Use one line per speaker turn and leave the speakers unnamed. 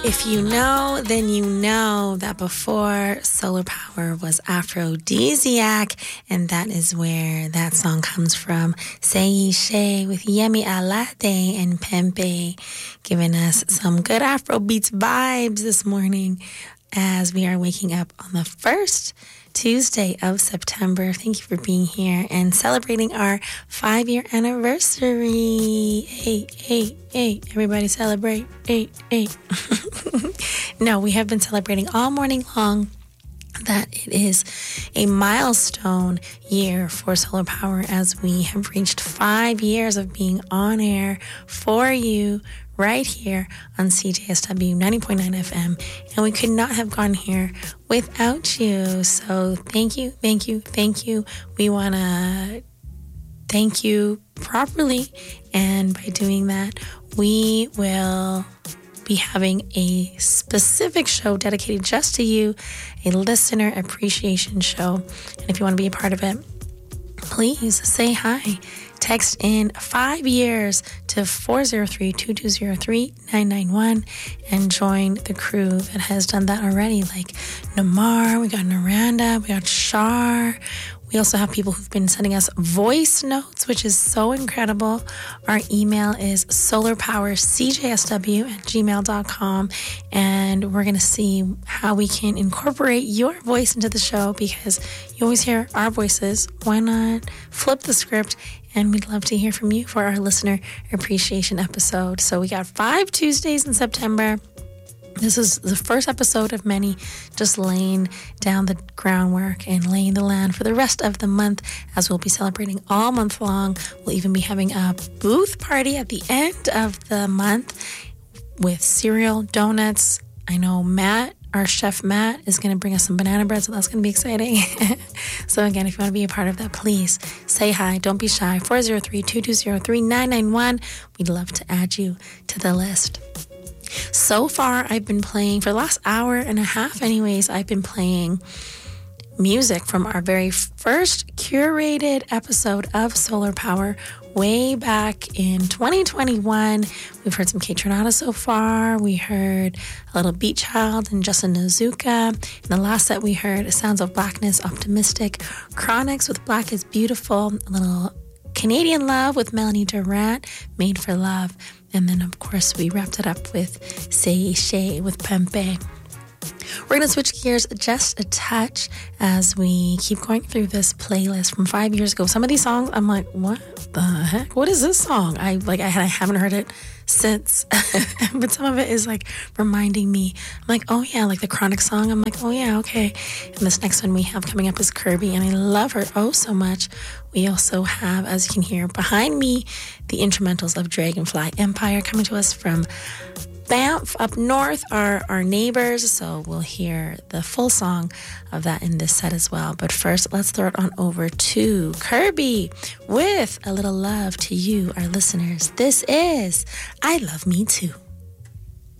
If you know, then you know that before Solar Power was Aphrodisiac, and that is where that song comes from. Say Shay with Yemi Alade and Pempe, giving us some good Afrobeats vibes this morning as we are waking up on the first Tuesday of September. Thank you for being here and celebrating our 5-year anniversary. Hey, everybody celebrate. Hey. No, we have been celebrating all morning long that it is a milestone year for Solar Power as we have reached 5 years of being on air for you right here on CJSW 90.9 FM, and we could not have gone here without you. So thank you. We want to thank you properly, and by doing that, we will be having a specific show dedicated just to you, a listener appreciation show. And if you want to be a part of it, please say hi. Text in 5 years to 403-2203-991 and join the crew that has done that already. Like Namar, we got Naranda, we got Shar. We also have people who've been sending us voice notes, which is so incredible. Our email is solarpowercjsw@gmail.com, and we're going to see how we can incorporate your voice into the show because you always hear our voices. Why not flip the script? And we'd love to hear from you for our listener appreciation episode. So we got 5 Tuesdays in September. This is the first episode of many, just laying down the groundwork and laying the land for the rest of the month as we'll be celebrating all month long. We'll even be having a booth party at the end of the month with cereal, donuts. I know Matt, our chef Matt, is going to bring us some banana bread, so that's going to be exciting. So again, if you want to be a part of that, please say hi. Don't be shy. 403-2203-991. We'd love to add you to the list. So far, I've been playing, for the last hour and a half anyways, I've been playing music from our very first curated episode of Solar Power way back in 2021. We've heard some Kaytranada so far. We heard a little Beat Child and Justin Nozuka. In the last set, we heard Sounds of Blackness, Optimistic, Chronics with Black is Beautiful, a little Canadian Love with Melanie Durrant, Made for Love. And then, of course, we wrapped it up with Say Shay with Pempe. We're going to switch gears just a touch as we keep going through this playlist from 5 years ago. Some of these songs, I'm like, what the heck? What is this song? I haven't heard it since. But some of it is like reminding me. I'm like, oh yeah, like the Chronic song. I'm like, oh yeah, okay. And this next one we have coming up is Kirby, and I love her oh so much. We also have, as you can hear behind me, the instrumentals of Dragonfly Empire coming to us from Banff up north, are our neighbors, so we'll hear the full song of that in this set as well. But first, let's throw it on over to Kirby with a little love to you, our listeners. This is I Love Me Too.